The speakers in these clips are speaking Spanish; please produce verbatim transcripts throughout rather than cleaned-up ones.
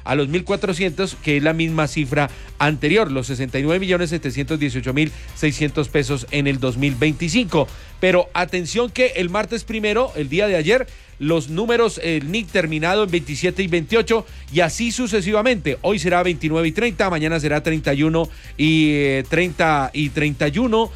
a los mil cuatrocientos, que es la misma cifra anterior, los sesenta y nueve millones setecientos dieciocho mil seiscientos pesos en el dos mil veinticinco. Pero atención que el martes primero, el día de ayer, los números, el N I C terminado en veintisiete y veintiocho, y así sucesivamente. Hoy será veintinueve y treinta, mañana será treinta y uno y treinta y treinta y uno,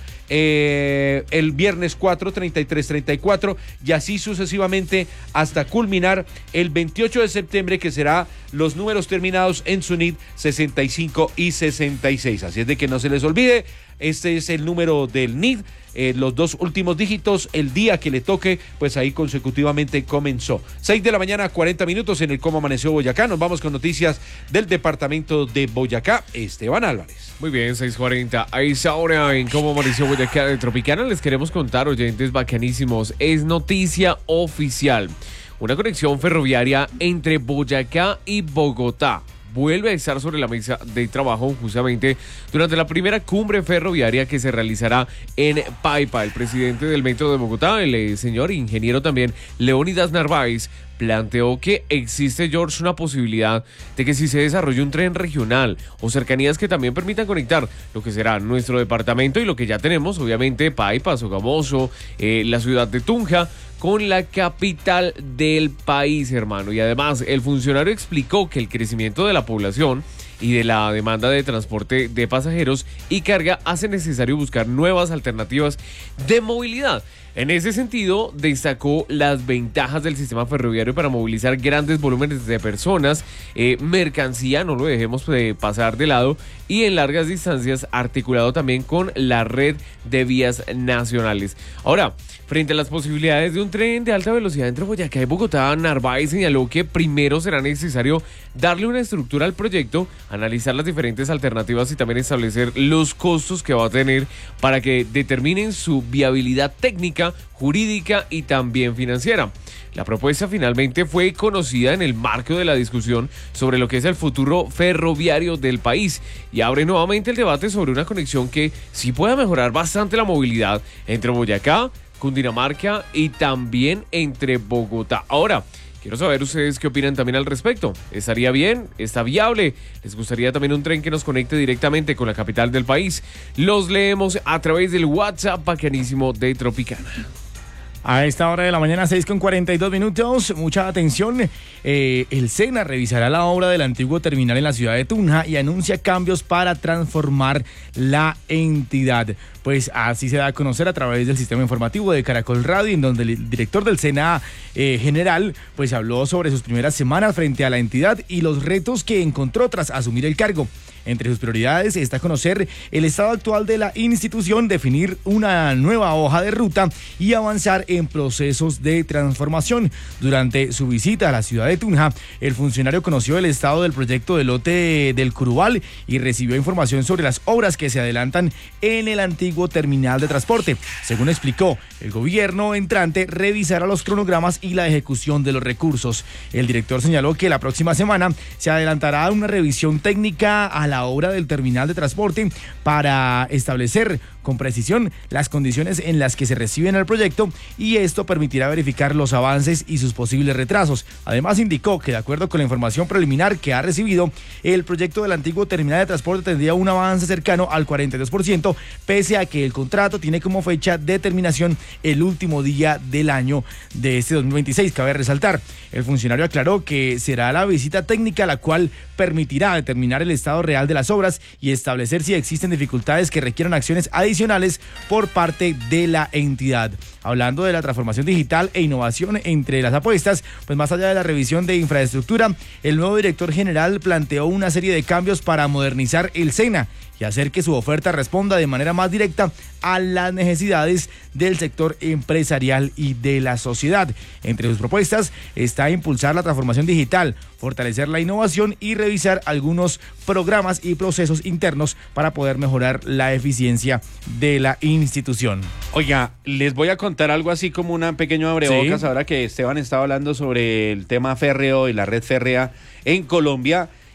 eh, el viernes cuatro, treinta y tres, treinta y cuatro, y así sucesivamente hasta culminar el veintiocho de septiembre, que será los números terminados en su N I C sesenta y cinco y sesenta y seis. Así es de que no se les olvide, este es el número del N I C. Eh, los dos últimos dígitos, el día que le toque, pues ahí consecutivamente comenzó. seis de la mañana, cuarenta minutos en el Cómo Amaneció Boyacá. Nos vamos con noticias del departamento de Boyacá. Esteban Álvarez. Muy bien, seis cuarenta. A esa hora en Cómo Amaneció Boyacá de Tropicana les queremos contar, oyentes bacanísimos, es noticia oficial. Una conexión ferroviaria entre Boyacá y Bogotá vuelve a estar sobre la mesa de trabajo justamente durante la primera cumbre ferroviaria que se realizará en Paipa. El presidente del Metro de Bogotá, el señor ingeniero también Leónidas Narváez, planteó que existe, George, una posibilidad de que si se desarrolle un tren regional o cercanías que también permitan conectar lo que será nuestro departamento y lo que ya tenemos, obviamente Paipa, Sogamoso, eh, la ciudad de Tunja, con la capital del país, hermano. Y además, el funcionario explicó que el crecimiento de la población y de la demanda de transporte de pasajeros y carga hace necesario buscar nuevas alternativas de movilidad. En ese sentido, destacó las ventajas del sistema ferroviario para movilizar grandes volúmenes de personas, eh, mercancía, no lo dejemos de pasar de lado, y en largas distancias, articulado también con la red de vías nacionales. Ahora, frente a las posibilidades de un tren de alta velocidad entre Boyacá y Bogotá, Narváez señaló que primero será necesario darle una estructura al proyecto, analizar las diferentes alternativas y también establecer los costos que va a tener para que determinen su viabilidad técnica, jurídica y también financiera. La propuesta finalmente fue conocida en el marco de la discusión sobre lo que es el futuro ferroviario del país y abre nuevamente el debate sobre una conexión que sí pueda mejorar bastante la movilidad entre Boyacá, Cundinamarca y también entre Bogotá. Ahora, quiero saber ustedes qué opinan también al respecto. ¿Estaría bien? ¿Está viable? ¿Les gustaría también un tren que nos conecte directamente con la capital del país? Los leemos a través del WhatsApp bacanísimo de Tropicana. A esta hora de la mañana, seis con cuarenta y dos minutos, mucha atención. Eh, el SENA revisará la obra del antiguo terminal en la ciudad de Tunja y anuncia cambios para transformar la entidad. Pues así se da a conocer a través del sistema informativo de Caracol Radio, en donde el director del SENA eh, general pues habló sobre sus primeras semanas frente a la entidad y los retos que encontró tras asumir el cargo. Entre sus prioridades está conocer el estado actual de la institución, definir una nueva hoja de ruta y avanzar en procesos de transformación. Durante su visita a la ciudad de Tunja, el funcionario conoció el estado del proyecto del lote del Curubal y recibió información sobre las obras que se adelantan en el antiguo terminal de transporte. Según explicó, el gobierno entrante revisará los cronogramas y la ejecución de los recursos. El director señaló que la próxima semana se adelantará una revisión técnica a la obra del terminal de transporte para establecer con precisión las condiciones en las que se reciben el proyecto y esto permitirá verificar los avances y sus posibles retrasos. Además indicó que de acuerdo con la información preliminar que ha recibido, el proyecto del antiguo terminal de transporte tendría un avance cercano al cuarenta y dos por ciento, pese a que el contrato tiene como fecha de terminación el último día del año de este dos mil veintiséis. Cabe resaltar, el funcionario aclaró que será la visita técnica la cual permitirá determinar el estado real de las obras y establecer si existen dificultades que requieran acciones adicionales por parte de la entidad. Hablando de la transformación digital e innovación entre las apuestas, pues más allá de la revisión de infraestructura, el nuevo director general planteó una serie de cambios para modernizar el SENA y hacer que su oferta responda de manera más directa a las necesidades del sector empresarial y de la sociedad. Entre sus propuestas está impulsar la transformación digital, fortalecer la innovación y revisar algunos programas y procesos internos para poder mejorar la eficiencia de la institución. Oiga, les voy a contar algo así como un pequeño abrebocas, ¿sí? Ahora que Esteban estaba hablando sobre el tema férreo y la red férrea en Colombia.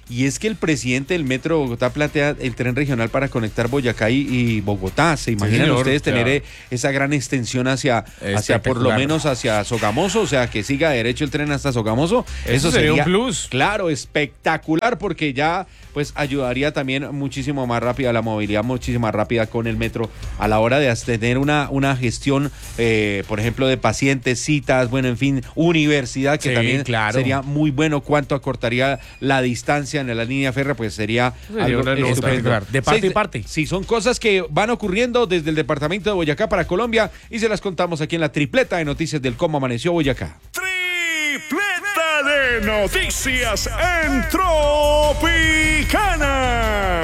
y es que el presidente del Metro de Bogotá plantea el tren regional para conectar Boyacá y, y Bogotá. ¿Se imaginan señor, ustedes tener claro. eh, esa gran extensión hacia, hacia por lo menos hacia Sogamoso? O sea, que siga derecho el tren hasta Sogamoso. Eso, Eso sería sería, un plus. claro, espectacular, porque ya pues ayudaría también muchísimo más rápida la movilidad, muchísimo más rápida con el metro a la hora de tener una, una gestión, eh, por ejemplo, de pacientes, citas, bueno, en fin, universidad, que Sí, también claro. sería muy bueno. Cuánto acortaría la distancia en la línea férrea, pues sería, Sería algo una nota. estupendo. De parte Sí, y parte. Sí, son cosas que van ocurriendo desde el departamento de Boyacá para Colombia y se las contamos aquí en la tripleta de noticias del Cómo Amaneció Boyacá. Tripleta de noticias en Tropicana.